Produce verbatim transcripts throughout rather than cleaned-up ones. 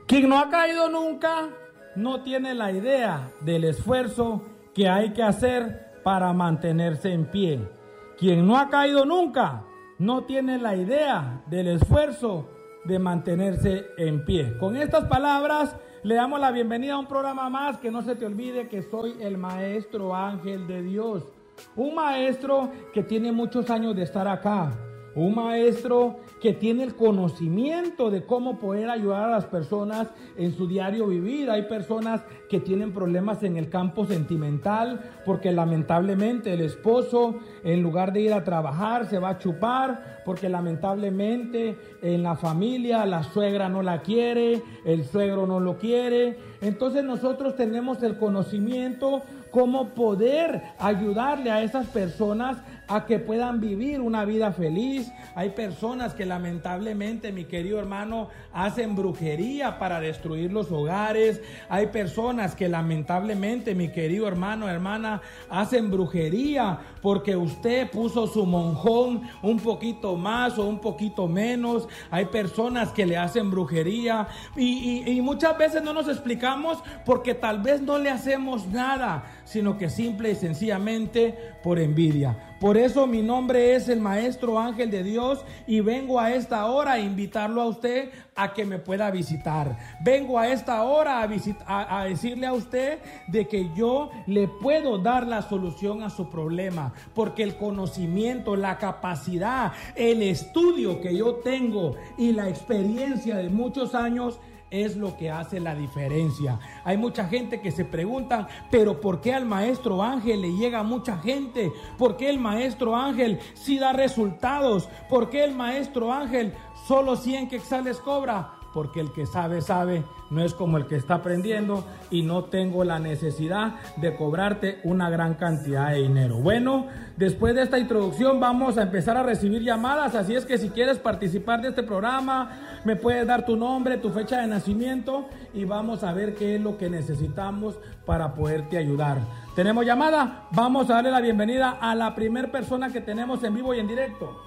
Quien no ha caído nunca no tiene la idea del esfuerzo que hay que hacer para mantenerse en pie. Quien no ha caído nunca no tiene la idea del esfuerzo de mantenerse en pie. Con estas palabras le damos la bienvenida a un programa más. Que no se te olvide que soy el maestro Ángel de Dios. Un maestro que tiene muchos años de estar acá. Un maestro que tiene el conocimiento de cómo poder ayudar a las personas en su diario vivir. Hay personas que tienen problemas en el campo sentimental porque lamentablemente el esposo, en lugar de ir a trabajar, se va a chupar, porque lamentablemente en la familia la suegra no la quiere, el suegro no lo quiere. Entonces nosotros tenemos el conocimiento cómo poder ayudarle a esas personas a que puedan vivir una vida feliz. Hay personas que lamentablemente, mi querido hermano, hacen brujería para destruir los hogares. Hay personas que lamentablemente, mi querido hermano, hermana, hacen brujería porque usted puso su monjón un poquito más o un poquito menos. Hay personas que le hacen brujería y, y, y muchas veces no nos explicamos porque tal vez no le hacemos nada, sino que simple y sencillamente por envidia. Por eso mi nombre es el Maestro Ángel de Dios y vengo a esta hora a invitarlo a usted a que me pueda visitar. Vengo a esta hora a, visit- a, a decirle a usted de que yo le puedo dar la solución a su problema, porque el conocimiento, la capacidad, el estudio que yo tengo y la experiencia de muchos años es lo que hace la diferencia. Hay mucha gente que se pregunta, pero ¿por qué al Maestro Ángel le llega a mucha gente? ¿Por qué el Maestro Ángel sí da resultados? ¿Por qué el Maestro Ángel solo cien quetzales cobra? Porque el que sabe, sabe, no es como el que está aprendiendo, y no tengo la necesidad de cobrarte una gran cantidad de dinero. Bueno, después de esta introducción vamos a empezar a recibir llamadas, así es que si quieres participar de este programa, me puedes dar tu nombre, tu fecha de nacimiento y vamos a ver qué es lo que necesitamos para poderte ayudar. ¿Tenemos llamada? Vamos a darle la bienvenida a la primera persona que tenemos en vivo y en directo.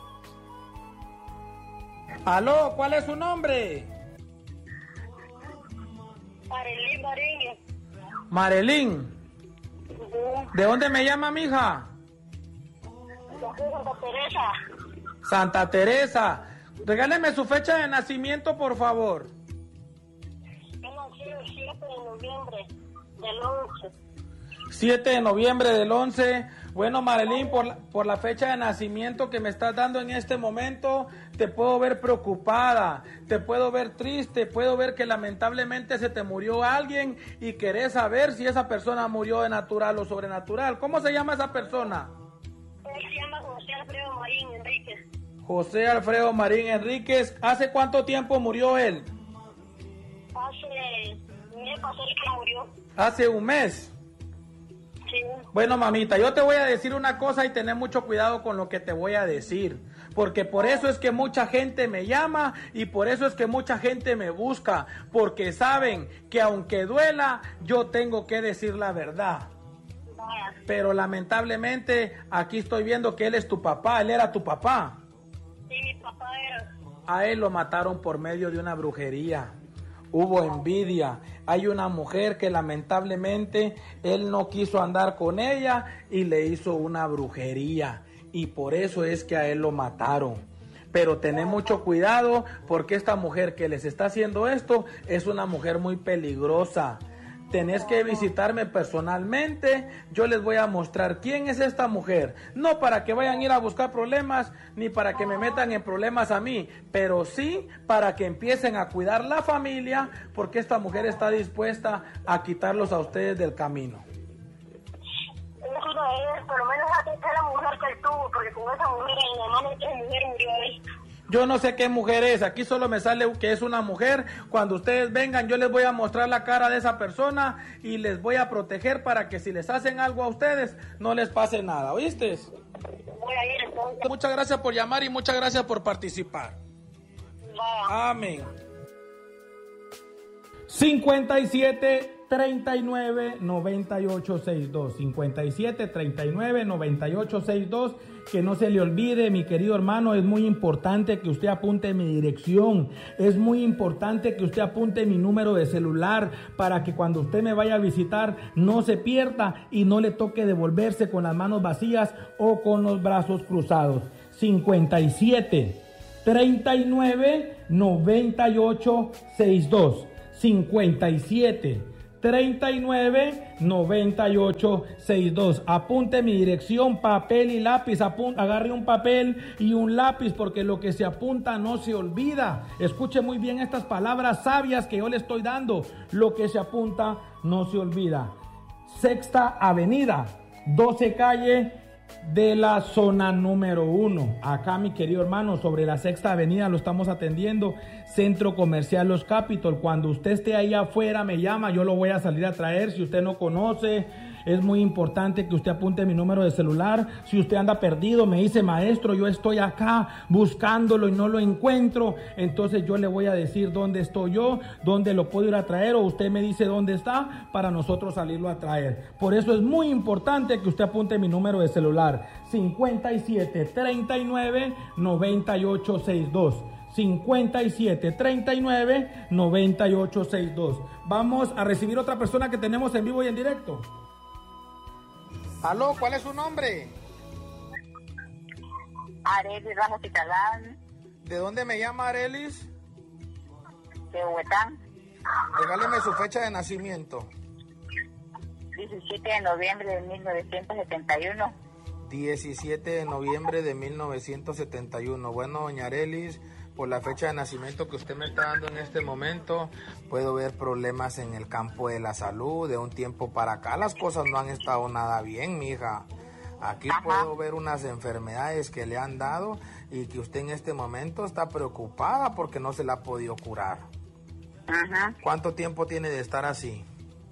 Aló, ¿cuál es su nombre? Marelín Marín. Marelín. ¿De dónde me llama, mija? De Santa Teresa. Santa Teresa. Regáleme su fecha de nacimiento, por favor. Yo nací el siete de noviembre del once. siete de noviembre del once. Bueno, Marelín, por la, por la fecha de nacimiento que me estás dando en este momento, te puedo ver preocupada, te puedo ver triste, puedo ver que lamentablemente se te murió alguien y querés saber si esa persona murió de natural o sobrenatural. ¿Cómo se llama esa persona? Él se llama José Alfredo Marín Enríquez. José Alfredo Marín Enríquez. ¿Hace cuánto tiempo murió él? Hace un mes pasó que murió. Hace un mes. Sí. Bueno, mamita, yo te voy a decir una cosa y tener mucho cuidado con lo que te voy a decir, porque por eso es que mucha gente me llama y por eso es que mucha gente me busca, porque saben que aunque duela, yo tengo que decir la verdad. Vaya. Pero lamentablemente aquí estoy viendo que él es tu papá, él era tu papá. Sí, mi papá era. A él lo mataron por medio de una brujería. Hubo envidia. Hay una mujer que lamentablemente él no quiso andar con ella y le hizo una brujería. Y por eso es que a él lo mataron. Pero tened mucho cuidado porque esta mujer que les está haciendo esto es una mujer muy peligrosa. Tenés que visitarme personalmente, yo les voy a mostrar quién es esta mujer. No para que vayan a ir a buscar problemas, ni para que me metan en problemas a mí, pero sí para que empiecen a cuidar la familia, porque esta mujer está dispuesta a quitarlos a ustedes del camino. Eso no es, por lo menos esa es la mujer que él tuvo, porque con esa mujer, en la mano de esa mujer murió ahí. Yo no sé qué mujer es, aquí solo me sale que es una mujer. Cuando ustedes vengan yo les voy a mostrar la cara de esa persona y les voy a proteger para que si les hacen algo a ustedes no les pase nada, ¿oíste? Voy a ir entonces. Muchas gracias por llamar y muchas gracias por participar. Va. Amén. cincuenta y siete treinta y nueve, noventa y ocho, sesenta y dos. cincuenta y siete, treinta y nueve, noventa y ocho, sesenta y dos. Que no se le olvide, mi querido hermano, es muy importante que usted apunte mi dirección. Es muy importante que usted apunte mi número de celular para que cuando usted me vaya a visitar no se pierda y no le toque devolverse con las manos vacías o con los brazos cruzados. cincuenta y siete, treinta y nueve, noventa y ocho, sesenta y dos. cincuenta y siete, treinta y nueve, noventa y ocho, sesenta y dos. Apunte mi dirección, papel y lápiz. Apunte, agarre un papel y un lápiz porque lo que se apunta no se olvida. Escuche muy bien estas palabras sabias que yo le estoy dando. Lo que se apunta no se olvida. Sexta Avenida, doce calle de la zona número uno. Acá, mi querido hermano, sobre la Sexta Avenida lo estamos atendiendo. Centro Comercial Los Capitol. Cuando usted esté ahí afuera, me llama, yo lo voy a salir a traer. Si usted no conoce, es muy importante que usted apunte mi número de celular. Si usted anda perdido, me dice, maestro, yo estoy acá buscándolo y no lo encuentro, entonces yo le voy a decir dónde estoy yo, dónde lo puedo ir a traer, o usted me dice dónde está para nosotros salirlo a traer. Por eso es muy importante que usted apunte mi número de celular: cincuenta y siete, treinta y nueve, noventa y ocho, sesenta y dos. cincuenta y siete, treinta y nueve, noventa y ocho, sesenta y dos. Vamos a recibir otra persona que tenemos en vivo y en directo. Aló, ¿cuál es su nombre? Arelis Ramos Icalán. ¿De dónde me llama Arelis? De Huetán. Regáleme su fecha de nacimiento. diecisiete de noviembre de mil novecientos setenta y uno. diecisiete de noviembre de mil novecientos setenta y uno. Bueno, doña Arelis, por la fecha de nacimiento que usted me está dando en este momento, puedo ver problemas en el campo de la salud. De un tiempo para acá las cosas no han estado nada bien, mija. Aquí Ajá. puedo ver unas enfermedades que le han dado y que usted en este momento está preocupada porque no se la ha podido curar. Ajá. ¿Cuánto tiempo tiene de estar así?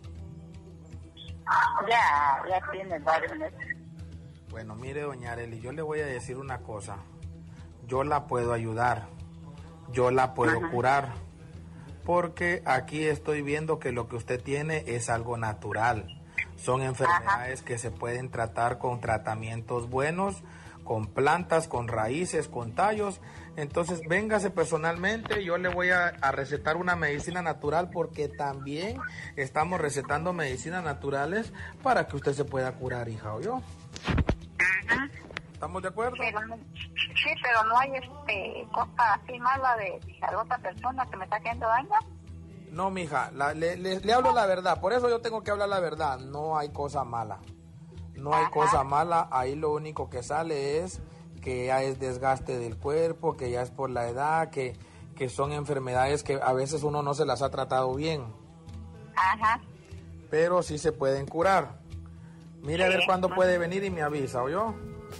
Ya, ya tiene varios meses. Bueno, mire, doña Arely, yo le voy a decir una cosa. Yo la puedo ayudar. Yo la puedo Ajá. curar. Porque aquí estoy viendo que lo que usted tiene es algo natural. Son enfermedades Ajá. que se pueden tratar con tratamientos buenos, con plantas, con raíces, con tallos. Entonces, véngase personalmente, yo le voy a, a recetar una medicina natural, porque también estamos recetando medicinas naturales para que usted se pueda curar, hija, ¿oyó? Ajá. ¿Estamos de acuerdo? Pero, sí, pero no hay este cosa así mala de la otra persona que me está haciendo daño. No, mija, la, le, le, le hablo la verdad, por eso yo tengo que hablar la verdad. No hay cosa mala, no hay Ajá. cosa mala. Ahí lo único que sale es que ya es desgaste del cuerpo, que ya es por la edad, que, que son enfermedades que a veces uno no se las ha tratado bien. Ajá. Pero sí se pueden curar. Mire sí. a ver cuándo puede venir y me avisa, ¿oyó?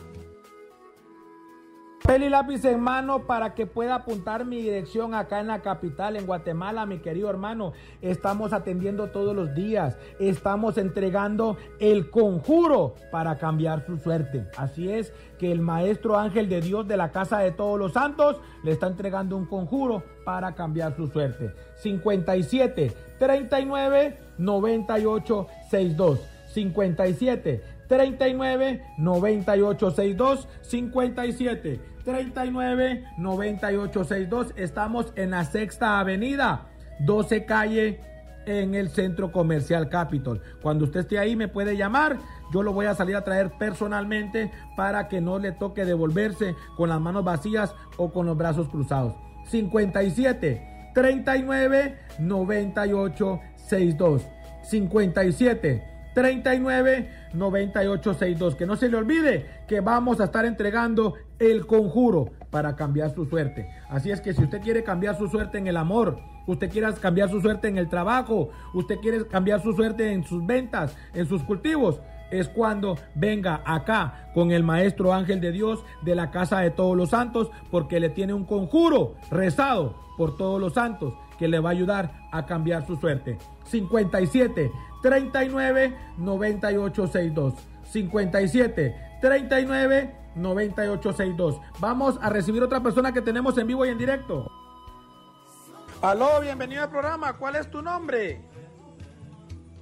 Papel y lápiz en mano para que pueda apuntar mi dirección acá en la capital, en Guatemala, mi querido hermano. Estamos atendiendo todos los días. Estamos entregando el conjuro para cambiar su suerte. Así es que el maestro ángel de Dios de la Casa de Todos los Santos le está entregando un conjuro para cambiar su suerte. cincuenta y siete, treinta y nueve, noventa y ocho, sesenta y dos. cincuenta y siete, treinta y nueve, noventa y ocho, sesenta y dos. cincuenta y siete, treinta y nueve, noventa y ocho, sesenta y dos. Estamos en la Sexta Avenida, doce calle, en el Centro Comercial Capitol. Cuando usted esté ahí me puede llamar. Yo lo voy a salir a traer personalmente para que no le toque devolverse con las manos vacías o con los brazos cruzados. cincuenta y siete, treinta y nueve, noventa y ocho, sesenta y dos. cincuenta y siete, treinta y nueve, noventa y ocho, sesenta y dos. Que no se le olvide que vamos a estar entregando el conjuro para cambiar su suerte. Así es que si usted quiere cambiar su suerte en el amor, usted quiere cambiar su suerte en el trabajo, usted quiere cambiar su suerte en sus ventas, en sus cultivos, es cuando venga acá con el maestro ángel de Dios de la Casa de Todos los Santos, porque le tiene un conjuro rezado por todos los santos que le va a ayudar a cambiar su suerte. cincuenta y siete, treinta y nueve, noventa y ocho, sesenta y dos. cincuenta y siete, treinta y nueve, noventa y ocho, sesenta y dos. Vamos a recibir otra persona que tenemos en vivo y en directo. Aló, bienvenido al programa. ¿Cuál es tu nombre?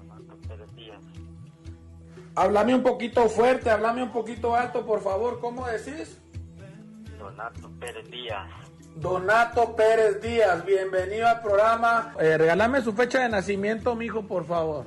Háblame un poquito fuerte, háblame un poquito alto, por favor. ¿Cómo decís? Donato Pérez Díaz. Donato Pérez Díaz, bienvenido al programa. Eh, regálame su fecha de nacimiento, mijo, por favor.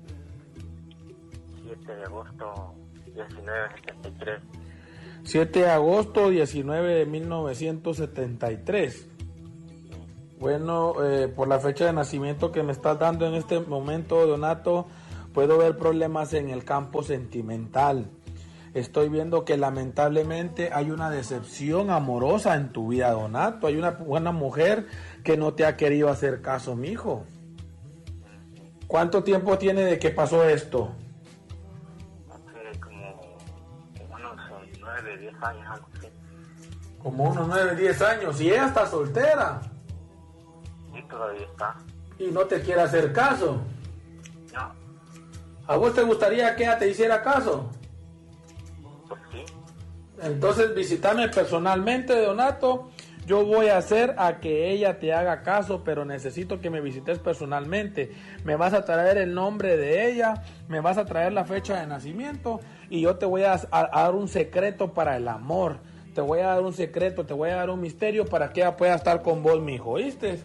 siete de agosto diecinueve setenta y tres. siete de agosto diecinueve de mil novecientos setenta y tres. Bueno, eh, por la fecha de nacimiento que me estás dando en este momento, Donato, puedo ver problemas en el campo sentimental. Estoy viendo que lamentablemente hay una decepción amorosa en tu vida, Donato. Hay una buena mujer que no te ha querido hacer caso, mijo. ¿Cuánto tiempo tiene de que pasó esto? Hace como unos nueve, diez años, algo así. Como unos nueve, diez años. ¿Y ella está soltera? Sí, todavía está. ¿Y no te quiere hacer caso? No. ¿A vos te gustaría que ella te hiciera caso? Pues sí. Entonces visítame personalmente, Donato. Yo voy a hacer a que ella te haga caso, pero necesito que me visites personalmente. Me vas a traer el nombre de ella, me vas a traer la fecha de nacimiento y yo te voy a, a, a dar un secreto para el amor. Te voy a dar un secreto, te voy a dar un misterio para que ella pueda estar con vos, mijo, ¿oíste?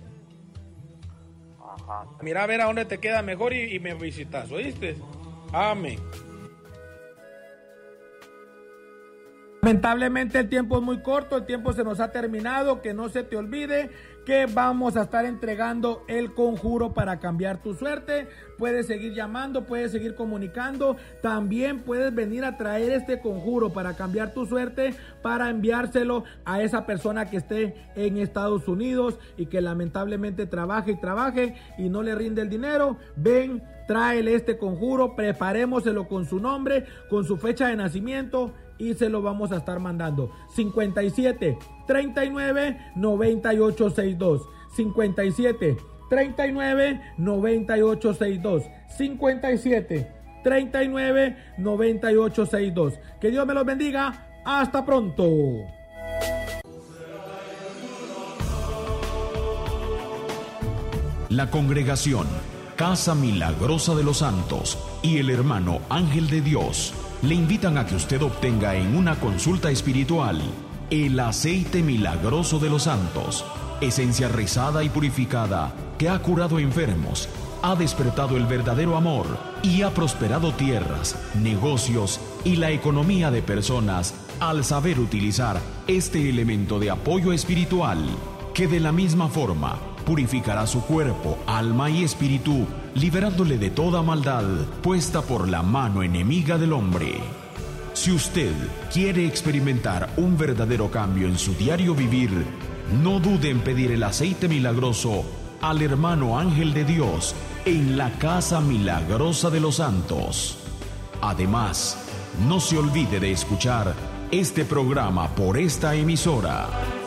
Ajá. Mira a ver a dónde te queda mejor y, y me visitas, ¿oíste? Amén. Lamentablemente el tiempo es muy corto, el tiempo se nos ha terminado. Que no se te olvide que vamos a estar entregando el conjuro para cambiar tu suerte. Puedes seguir llamando, puedes seguir comunicando. También puedes venir a traer este conjuro para cambiar tu suerte, para enviárselo a esa persona que esté en Estados Unidos y que lamentablemente trabaje y trabaje y no le rinde el dinero. Ven, tráele este conjuro, preparémoselo con su nombre, con su fecha de nacimiento y se lo vamos a estar mandando. cincuenta y siete, treinta y nueve, noventa y ocho sesenta y dos. cincuenta y siete, treinta y nueve, noventa y ocho sesenta y dos. cincuenta y siete, treinta y nueve, noventa y ocho sesenta y dos. Que Dios me los bendiga. Hasta pronto. La congregación Casa Milagrosa de los Santos y el hermano Ángel de Dios le invitan a que usted obtenga en una consulta espiritual el aceite milagroso de los santos, esencia rezada y purificada que ha curado enfermos, ha despertado el verdadero amor y ha prosperado tierras, negocios y la economía de personas al saber utilizar este elemento de apoyo espiritual, que de la misma forma purificará su cuerpo, alma y espíritu, liberándole de toda maldad puesta por la mano enemiga del hombre. Si usted quiere experimentar un verdadero cambio en su diario vivir, no dude en pedir el aceite milagroso al hermano Ángel de Dios en la Casa Milagrosa de los Santos. Además, no se olvide de escuchar este programa por esta emisora.